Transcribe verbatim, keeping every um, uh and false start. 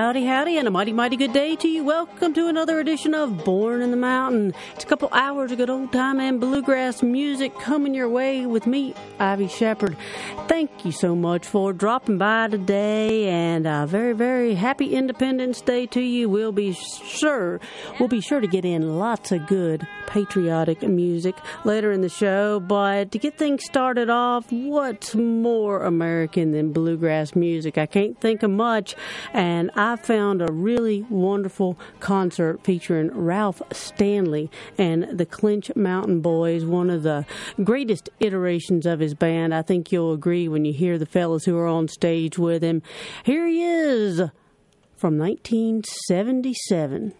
howdy, howdy, and a mighty, mighty good day to you. Welcome to another edition of Born in the Mountain. It's a couple hours of good old time and bluegrass music coming your way with me, Ivy Shepherd. Thank you so much for dropping by today, and a very, very happy Independence Day to you. We'll be sure, we'll be sure to get in lots of good patriotic music later in the show, but to get things started off, what's more American than bluegrass music? I can't think of much, and I found a really wonderful concert featuring Ralph Stanley and the Clinch Mountain Boys, one of the greatest iterations of his band. I think you'll agree when you hear the fellas who are on stage with him. Here he is from nineteen seventy-seven.